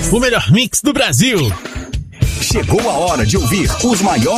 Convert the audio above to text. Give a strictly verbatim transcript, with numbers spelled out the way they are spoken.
o melhor mix do Brasil. Chegou a hora de ouvir os maiores